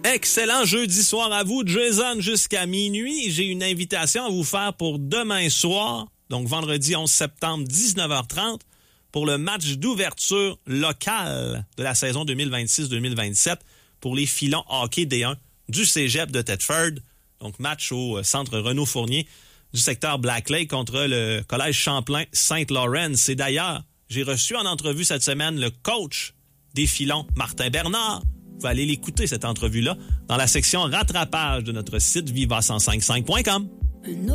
Excellent jeudi soir à vous, Jason, jusqu'à minuit. J'ai une invitation à vous faire pour demain soir, donc vendredi 11 septembre, 19h30, pour le match d'ouverture local de la saison 2026-2027 pour les filons hockey D1 du cégep de Thetford. Donc, match au centre Renaud-Fournier du secteur Black Lake contre le collège Champlain-Saint-Laurent. Et d'ailleurs, j'ai reçu en entrevue cette semaine le coach des filons, Martin Bernard. Vous pouvez aller l'écouter, cette entrevue-là, dans la section rattrapage de notre site viva1055.com.